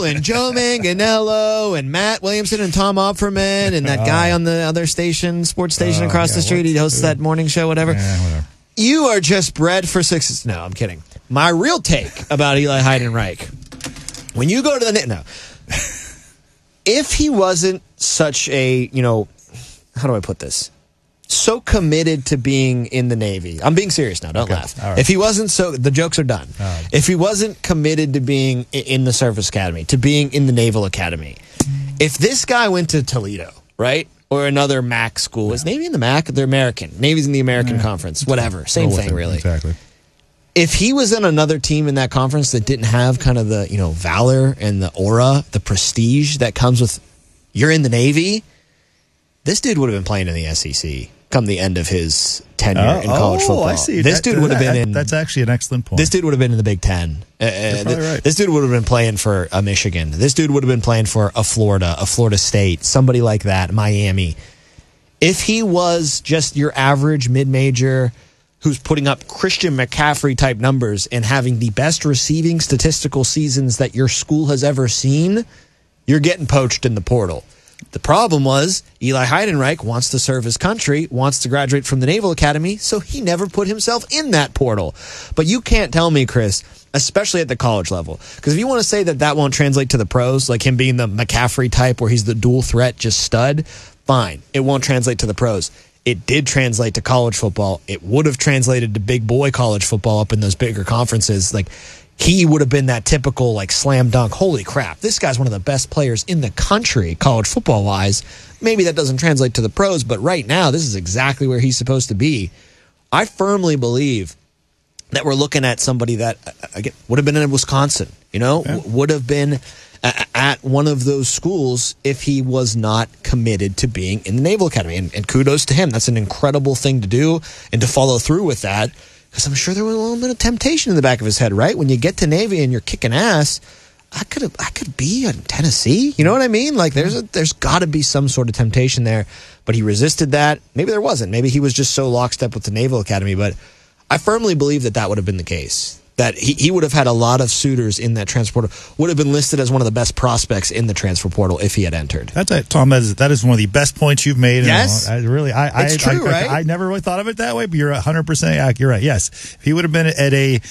and Joe Manganiello and Matt Williamson and Tom Opferman and that guy on the other station, sports station across the street. He hosts that morning show, whatever. Yeah, whatever. You are just bred for success. No, I'm kidding. My real take about Eli Heidenreich, when you go to the no, if he wasn't such a, how do I put this? So committed to being in the Navy. I'm being serious now. Don't laugh. Right. If he wasn't the jokes are done. If he wasn't committed to being in the Service Academy, to being in the Naval Academy, if this guy went to Toledo, right? Or another MAC school. Is Navy in the MAC? They're American. Navy's in the American Conference. Whatever. Same thing, really. Exactly. If he was in another team in that conference that didn't have kind of the, valor and the aura, the prestige that comes with you're in the Navy, this dude would have been playing in the SEC come the end of his tenure in college football. I see. This dude would have been in... That's actually an excellent point. This dude would have been in the Big Ten. You're probably right. This dude would have been playing for a Michigan. This dude would have been playing for a Florida State, somebody like that, Miami. If he was just your average mid-major who's putting up Christian McCaffrey-type numbers and having the best receiving statistical seasons that your school has ever seen, you're getting poached in the portal. The problem was Eli Heidenreich wants to serve his country, wants to graduate from the Naval Academy, so he never put himself in that portal. But you can't tell me, Chris, especially at the college level, because if you want to say that won't translate to the pros, like him being the McCaffrey type where he's the dual threat, just stud, fine. It won't translate to the pros. It did translate to college football. It would have translated to big boy college football up in those bigger conferences. Like, he would have been that typical, slam dunk. Holy crap, this guy's one of the best players in the country, college football-wise. Maybe that doesn't translate to the pros, but right now, this is exactly where he's supposed to be. I firmly believe that we're looking at somebody that, again, would have been in Wisconsin, would have been at one of those schools if he was not committed to being in the Naval Academy. And kudos to him. That's an incredible thing to do and to follow through with that. Because I'm sure there was a little bit of temptation in the back of his head, right? When you get to Navy and you're kicking ass, I could be in Tennessee. You know what I mean? There's got to be some sort of temptation there. But he resisted that. Maybe there wasn't. Maybe he was just so lockstep with the Naval Academy. But I firmly believe that would have been the case. That he would have had a lot of suitors in that transfer portal, would have been listed as one of the best prospects in the transfer portal if he had entered. That's it, Tom. That is one of the best points you've made. Yes, it's true, right? I never really thought of it that way, but you're 100% accurate. Yes, if he would have been at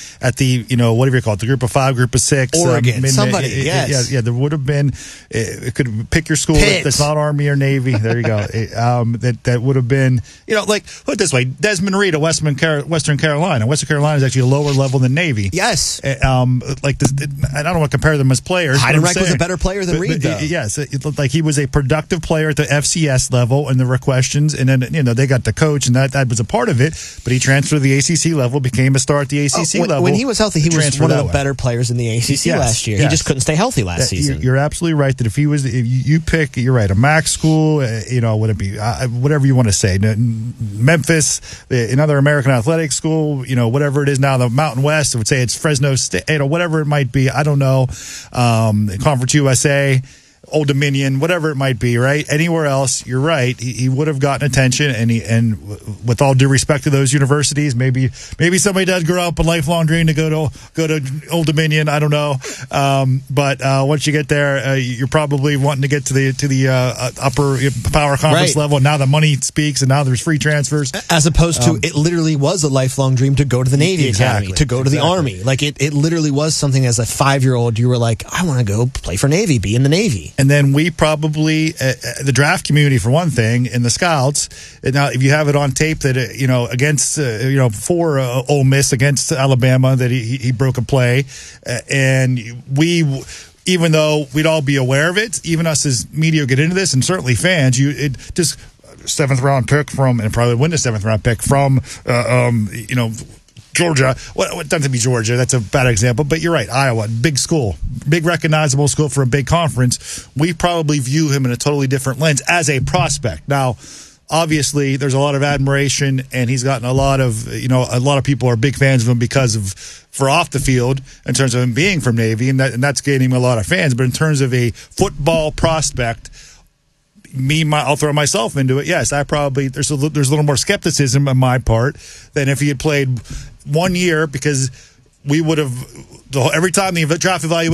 the whatever you call it, the group of 5, group of 6, Oregon, somebody, yes, yeah, there would have been. It could pick your school that's not Army or Navy. There you go. That would have been, put it this way: Desmond Reed of Western Carolina. Western Carolina is actually a lower level than Navy. Yes. I don't want to compare them as players. Heidenreich was a better player than Reed, though. Yes. It looked like he was a productive player at the FCS level, and there were questions. And then, they got the coach, and that was a part of it. But he transferred to the ACC level, became a star at the ACC level. When he was healthy, he was one of the better players in the ACC last year. He just couldn't stay healthy last season. You're absolutely right that if you pick, you're right, a MAC school, would it be whatever you want to say, Memphis, another American athletic school, whatever it is now, the Mountain West, I would say it's Fresno State, whatever it might be. I don't know. Conference USA, Old Dominion, whatever it might be, right? Anywhere else, you're right. He would have gotten attention, and with all due respect to those universities, maybe somebody does grow up a lifelong dream to go to Old Dominion. I don't know, but once you get there, you're probably wanting to get to the upper power conference level. And now the money speaks, and now there's free transfers, as opposed to it literally was a lifelong dream to go to the Navy Academy, to go to the Army. It literally was something as a 5-year-old you were like, I want to go play for Navy, be in the Navy. And then we probably, the draft community for one thing, and the scouts. Now, if you have it on tape that against for Ole Miss against Alabama that he broke a play, and we. Even though we'd all be aware of it, even us as media get into this, and certainly fans, it just 7th round pick from, and probably win the 7th round pick from, Georgia. Well, it doesn't be Georgia. That's a bad example. But you're right. Iowa, big school, big recognizable school for a big conference. We probably view him in a totally different lens as a prospect. Now, obviously, there's a lot of admiration, and he's gotten a lot of people are big fans of him for off the field in terms of him being from Navy, and that's gaining him a lot of fans. But in terms of a football prospect, I'll throw myself into it. Yes, there's a little more skepticism on my part than if he had played 1 year, because we would have every time the draft evaluation